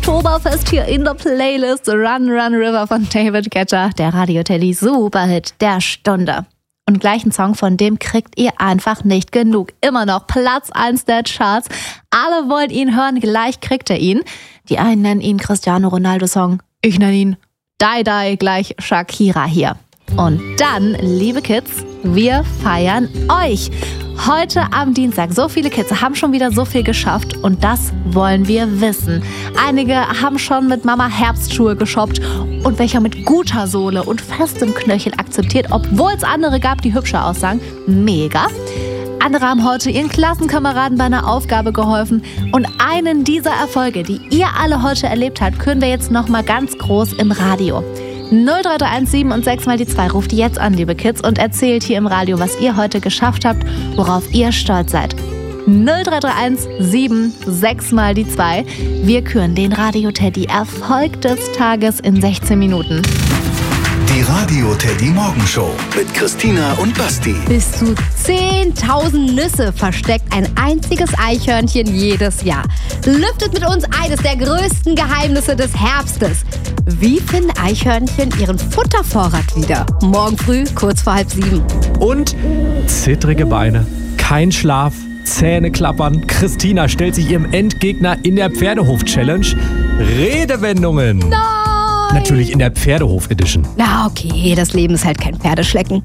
Oktoberfest hier in der Playlist. Run, Run, River von David Guetta, der Radio Teddy Superhit der Stunde. Und gleich ein Song, von dem kriegt ihr einfach nicht genug. Immer noch Platz 1 der Charts. Alle wollen ihn hören, gleich kriegt er ihn. Die einen nennen ihn Cristiano Ronaldo-Song. Ich nenne ihn Die Die, gleich Shakira hier. Und dann, liebe Kids, wir feiern euch. Heute am Dienstag. So viele Kids haben schon wieder so viel geschafft und das wollen wir wissen. Einige haben schon mit Mama Herbstschuhe geshoppt und welcher mit guter Sohle und festem Knöchel akzeptiert, obwohl es andere gab, die hübscher aussahen. Mega. Andere haben heute ihren Klassenkameraden bei einer Aufgabe geholfen und einen dieser Erfolge, die ihr alle heute erlebt habt, können wir jetzt nochmal ganz groß im Radio. 03317 und 6 mal die 2 ruft jetzt an, liebe Kids, und erzählt hier im Radio, was ihr heute geschafft habt, worauf ihr stolz seid. 03317 6 mal die 2. Wir küren den Radio Teddy Erfolg des Tages in 16 Minuten. Die Radio Teddy Morgenshow mit Christina und Basti. Bis zu 10.000 Nüsse versteckt ein einziges Eichhörnchen jedes Jahr. Lüftet mit uns eines der größten Geheimnisse des Herbstes. Wie finden Eichhörnchen ihren Futtervorrat wieder? Morgen früh, kurz vor 6:30. Und zittrige Beine, kein Schlaf, Zähne klappern. Christina stellt sich ihrem Endgegner in der Pferdehof-Challenge. Redewendungen. Nein! Natürlich in der Pferdehof-Edition. Na okay, das Leben ist halt kein Pferdeschlecken.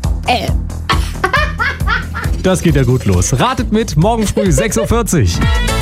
Das geht ja gut los. Ratet mit, morgen früh 6:40 Uhr.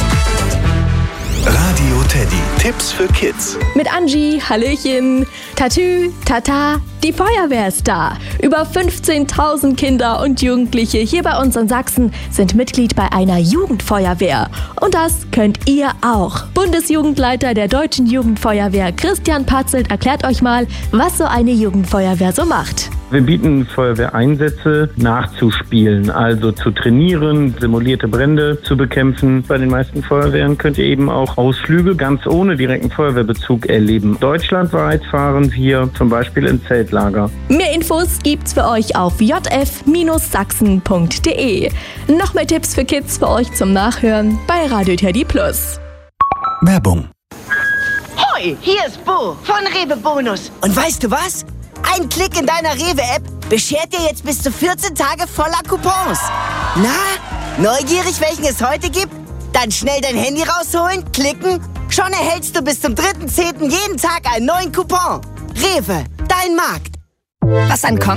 Radio Teddy. Tipps für Kids. Mit Angie, Hallöchen, Tatü, Tata, die Feuerwehr ist da. Über 15.000 Kinder und Jugendliche hier bei uns in Sachsen sind Mitglied bei einer Jugendfeuerwehr. Und das könnt ihr auch. Bundesjugendleiter der Deutschen Jugendfeuerwehr, Christian Patzelt, erklärt euch mal, was so eine Jugendfeuerwehr so macht. Wir bieten Feuerwehreinsätze nachzuspielen, also zu trainieren, simulierte Brände zu bekämpfen. Bei den meisten Feuerwehren könnt ihr eben auch Ausflüge ganz ohne direkten Feuerwehrbezug erleben. Deutschlandweit fahren wir zum Beispiel in Zeltlager. Mehr Infos gibt's für euch auf jf-sachsen.de. Noch mehr Tipps für Kids für euch zum Nachhören bei Radio Teddy Plus. Werbung. Hoi, hier ist Bo von Rewe Bonus. Und weißt du was? Ein Klick in deiner Rewe-App beschert dir jetzt bis zu 14 Tage voller Coupons. Na, neugierig, welchen es heute gibt? Dann schnell dein Handy rausholen, klicken. Schon erhältst du bis zum 3.10. jeden Tag einen neuen Coupon. Rewe, dein Markt. Was an